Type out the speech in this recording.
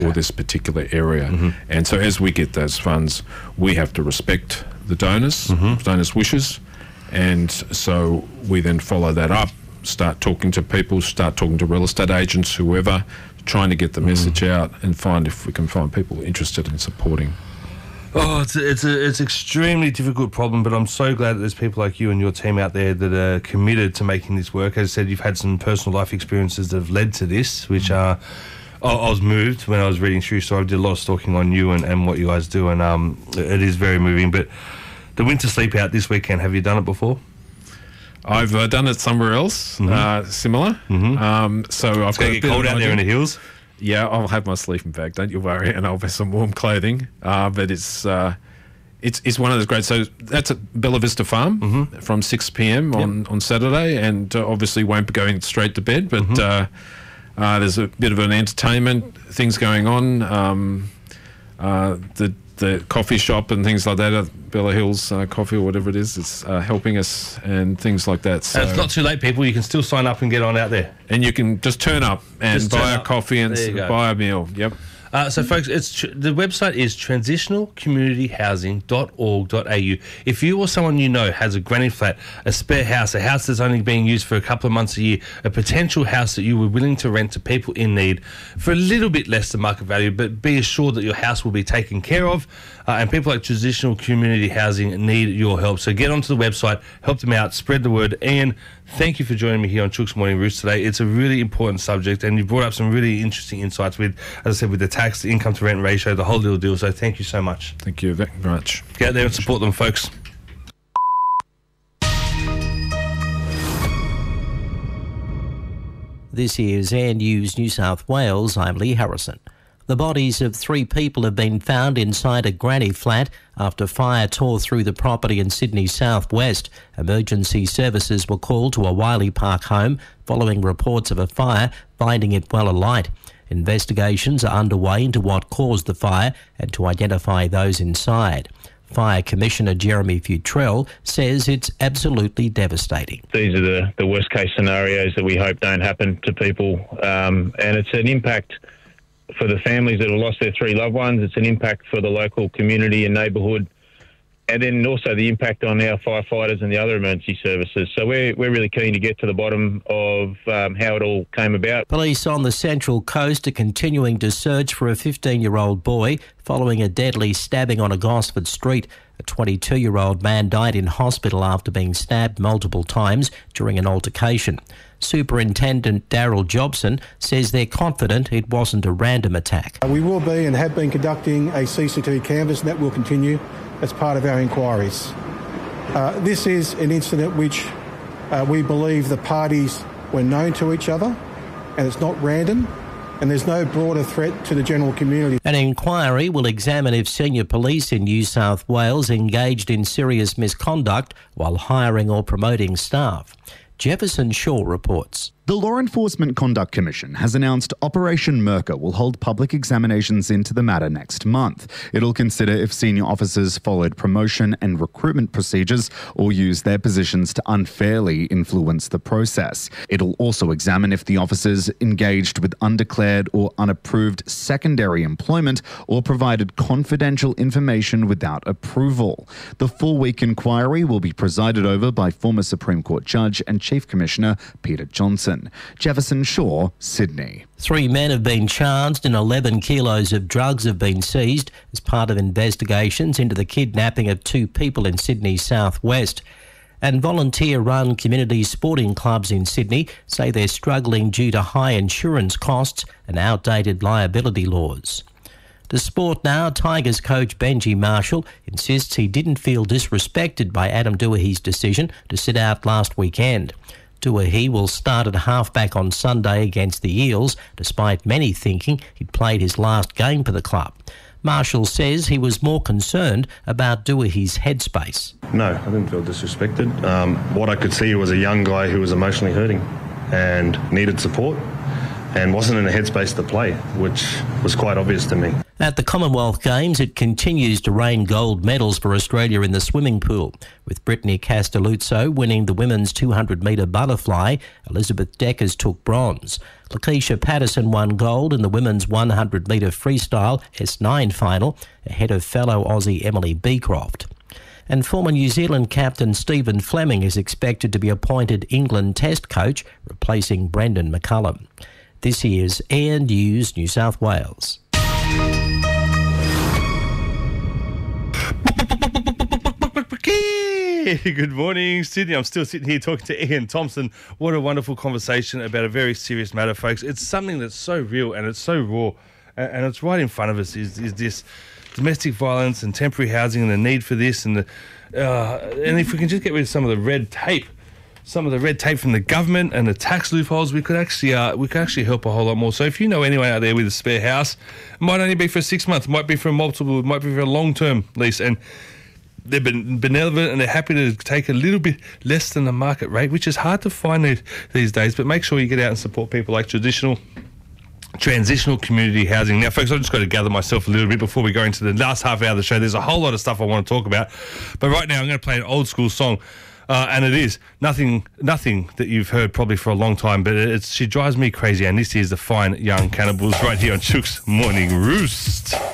for this particular area. And so as we get those funds, we have to respect the donors' wishes, and so we then follow that up, start talking to people, start talking to real estate agents, whoever, trying to get the message out and find if we can find people interested in supporting. Oh, it's an extremely difficult problem, but I'm so glad that there's people like you and your team out there that are committed to making this work. As I said, you've had some personal life experiences that have led to this, which I was moved when I was reading through, so I did a lot of stalking on you and what you guys do, and it is very moving. But the winter sleep out this weekend, have you done it before? I've done it somewhere else, similar. So I've got to get cold out there in the hills. Yeah, I'll have my sleeping bag, don't you worry, and I'll have some warm clothing. But it's one of those great. So that's at Bella Vista Farm from 6 p.m. on Saturday, and obviously won't be going straight to bed. But there's a bit of an entertainment things going on. The coffee shop and things like that, Bella Hills Coffee or whatever it is, it's helping us and things like that. So it's not too late, people. You can still sign up and get on out there. And you can just turn up and buy a coffee and buy a meal. Yep. So, folks, the website is transitionalcommunityhousing.org.au. If you or someone you know has a granny flat, a spare house, a house that's only being used for a couple of months a year, a potential house that you were willing to rent to people in need for a little bit less than market value, but be assured that your house will be taken care of, and people like Transitional Community Housing need your help. So get onto the website, help them out, spread the word. Ian, thank you for joining me here on Chook's Morning Roost today. It's a really important subject, and you brought up some really interesting insights with, as I said, with the tax, the income to rent ratio, the whole little deal. So thank you so much. Thank you very much. Get out there and support them, folks. This is Air News New South Wales. I'm Lee Harrison. The bodies of 3 people have been found inside a granny flat after fire tore through the property in Sydney southwest. Emergency services were called to a Wiley Park home following reports of a fire, finding it well alight. Investigations are underway into what caused the fire and to identify those inside. Fire Commissioner Jeremy Futrell says it's absolutely devastating. These are the worst case scenarios that we hope don't happen to people, and it's an impact for the families that have lost their 3 loved ones. It's an impact for the local community and neighbourhood, and then also the impact on our firefighters and the other emergency services. So we're really keen to get to the bottom of how it all came about. Police on the Central Coast are continuing to search for a 15-year-old boy following a deadly stabbing on a Gosford street. A 22-year-old man died in hospital after being stabbed multiple times during an altercation. Superintendent Daryl Jobson says they're confident it wasn't a random attack. We will be and have been conducting a CCTV canvass, and that will continue as part of our inquiries. This is an incident which we believe the parties were known to each other, and it's not random, and there's no broader threat to the general community. An inquiry will examine if senior police in New South Wales engaged in serious misconduct while hiring or promoting staff. Jefferson Shaw reports. The Law Enforcement Conduct Commission has announced Operation Merker will hold public examinations into the matter next month. It'll consider if senior officers followed promotion and recruitment procedures or used their positions to unfairly influence the process. It'll also examine if the officers engaged with undeclared or unapproved secondary employment or provided confidential information without approval. The 4-week inquiry will be presided over by former Supreme Court Judge and Chief Commissioner Peter Johnson. Jefferson Shaw, Sydney. 3 men have been charged and 11 kilos of drugs have been seized as part of investigations into the kidnapping of 2 people in Sydney southwest. And volunteer-run community sporting clubs in Sydney say they're struggling due to high insurance costs and outdated liability laws. To sport now, Tigers coach Benji Marshall insists he didn't feel disrespected by Adam Doohey's decision to sit out last weekend. Doohey will start at halfback on Sunday against the Eels, despite many thinking he'd played his last game for the club. Marshall says he was more concerned about Doohey's headspace. No, I didn't feel disrespected. What I could see was a young guy who was emotionally hurting and needed support and wasn't in a headspace to play, which was quite obvious to me. At the Commonwealth Games, it continues to rain gold medals for Australia in the swimming pool, with Brittany Castelluzzo winning the women's 200-metre butterfly. Elizabeth Deckers took bronze. Lakeisha Patterson won gold in the women's 100-metre freestyle S9 final, ahead of fellow Aussie Emily Beecroft. And former New Zealand captain Stephen Fleming is expected to be appointed England Test coach, replacing Brendan McCullum. This is Air News New South Wales. Good morning, Sydney. I'm still sitting here talking to Ian Thompson. What a wonderful conversation about a very serious matter, folks. It's something that's so real and it's so raw, and it's right in front of us. Is this domestic violence and temporary housing and the need for this, and if we can just get rid of some of the red tape from the government and the tax loopholes, we could actually help a whole lot more. So if you know anyone out there with a spare house, it might only be for 6 months, it might be for a multiple, it might be for a long-term lease, and they've been benevolent and they're happy to take a little bit less than the market rate, which is hard to find these days. But make sure you get out and support people like transitional community housing. Now, folks, I've just got to gather myself a little bit before we go into the last half hour of the show. There's a whole lot of stuff I want to talk about. But right now, I'm going to play an old school song. And it is nothing that you've heard probably for a long time, but she drives me crazy. And this is the Fine Young Cannibals right here on Chook's Morning Roost.